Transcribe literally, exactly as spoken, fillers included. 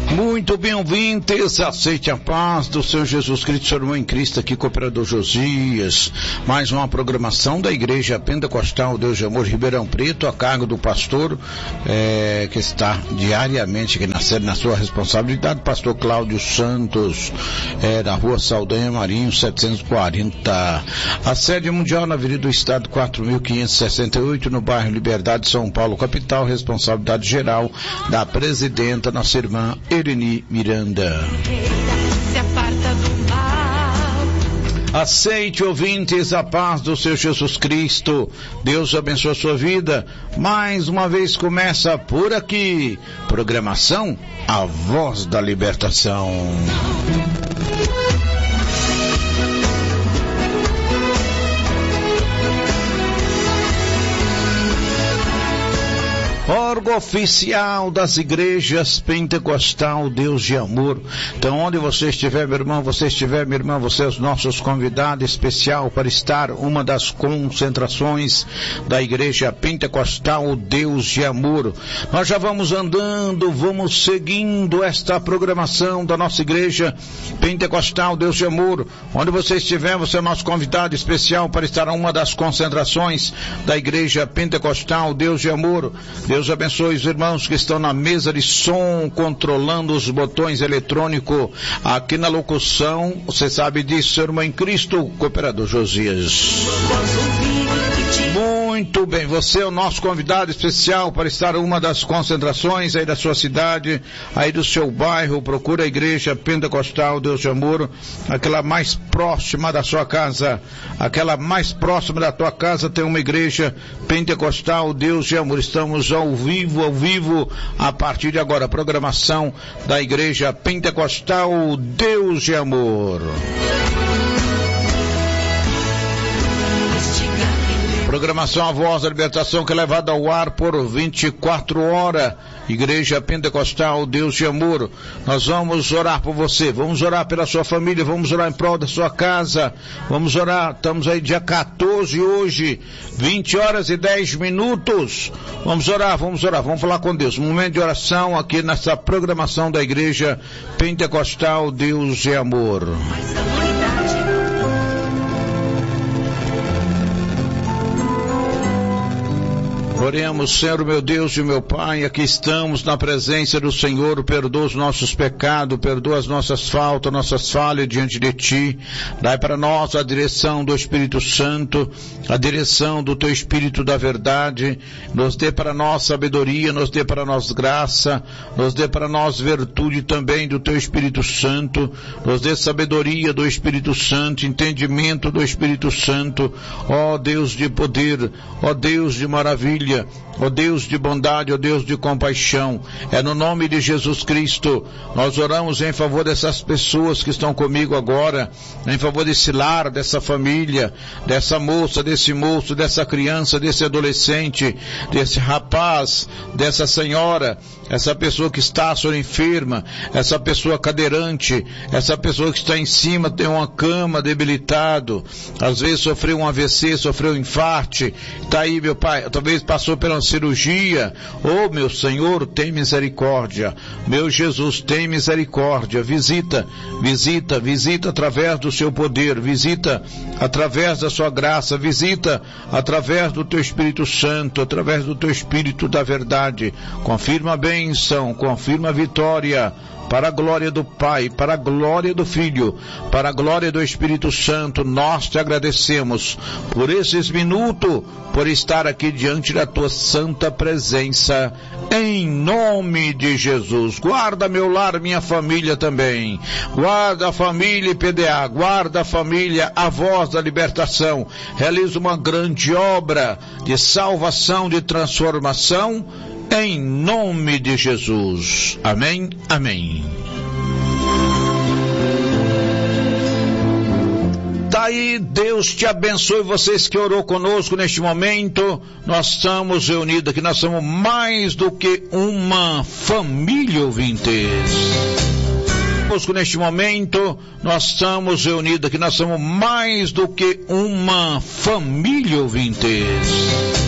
Muito bem, ouvintes, aceite a paz do Senhor Jesus Cristo, seu irmão em Cristo, aqui, Cooperador Josias. Mais uma programação da Igreja Pentecostal Deus de Amor Ribeirão Preto, a cargo do pastor, é, que está diariamente aqui na sede, na sua responsabilidade, pastor Cláudio Santos, é, da rua Saldanha Marinho, setecentos e quarenta. A sede mundial na Avenida do Estado, quatro mil quinhentos e sessenta e oito, no bairro Liberdade, São Paulo, capital, responsabilidade geral da presidenta, nossa irmã Eleni Miranda. Aceite, ouvintes, a paz do Senhor Jesus Cristo. Deus abençoe a sua vida. Mais uma vez começa por aqui, programação A Voz da Libertação. Órgão oficial das igrejas Pentecostal Deus de Amor. Então, onde você estiver, meu irmão, você estiver, minha irmã, você é os nossos convidados especial para estar uma das concentrações da igreja Pentecostal Deus de Amor. Nós já vamos andando, vamos seguindo esta programação da nossa igreja Pentecostal Deus de Amor. Onde você estiver, você é o nosso convidado especial para estar uma das concentrações da igreja Pentecostal Deus de Amor. Deus Deus abençoe os irmãos que estão na mesa de som, controlando os botões eletrônicos aqui na locução. Você sabe disso, seu irmão em Cristo, Cooperador Josias. Muito bem, você é o nosso convidado especial para estar em uma das concentrações aí da sua cidade, aí do seu bairro. Procura a igreja Pentecostal Deus de Amor, aquela mais próxima da sua casa, aquela mais próxima da tua casa tem uma igreja Pentecostal Deus de Amor. Estamos ao vivo, ao vivo, a partir de agora, a programação da igreja Pentecostal Deus de Amor. Programação A Voz da Libertação, que é levada ao ar por vinte e quatro horas. Igreja Pentecostal Deus de Amor. Nós vamos orar por você, vamos orar pela sua família, vamos orar em prol da sua casa, vamos orar. Estamos aí dia quatorze hoje, vinte horas e dez minutos. Vamos orar, vamos orar, vamos falar com Deus. Um momento de oração aqui nessa programação da Igreja Pentecostal Deus de Amor. Oremos, Senhor, meu Deus e meu Pai, aqui estamos na presença do Senhor. Perdoa os nossos pecados, perdoa as nossas faltas, nossas falhas diante de Ti. Dai para nós a direção do Espírito Santo, a direção do Teu Espírito da verdade. Nos dê para nós sabedoria, nos dê para nós graça, nos dê para nós virtude também do Teu Espírito Santo. Nos dê sabedoria do Espírito Santo, entendimento do Espírito Santo. Ó Deus de poder, ó Deus de maravilha, ó Deus de bondade, ó Deus de compaixão, é no nome de Jesus Cristo, nós oramos em favor dessas pessoas que estão comigo agora, em favor desse lar, dessa família, dessa moça, desse moço, dessa criança, desse adolescente, desse rapaz, dessa senhora, essa pessoa que está, Senhor, enferma, essa pessoa cadeirante, essa pessoa que está em cima, tem uma cama, debilitado, às vezes sofreu um A V C, sofreu um infarte, está aí, meu Pai, talvez passou pela cirurgia. Oh, meu Senhor, tem misericórdia. Meu Jesus, tem misericórdia. Visita, visita, visita através do seu poder, visita através da sua graça, visita através do teu Espírito Santo, através do teu Espírito da verdade. Confirma a bênção, confirma a vitória, para a glória do Pai, para a glória do Filho, para a glória do Espírito Santo. Nós te agradecemos por esses minutos, por estar aqui diante da tua santa presença, em nome de Jesus. Guarda meu lar, minha família também, guarda a família I P D A, guarda a família A Voz da Libertação. Realiza uma grande obra de salvação, de transformação, em nome de Jesus. Amém, amém. Tá aí, Deus te abençoe, vocês que orou conosco neste momento. Nós estamos reunidos aqui, nós somos mais do que uma família, ouvintes. Neste momento, nós estamos reunidos aqui, nós somos mais do que uma família, ouvintes.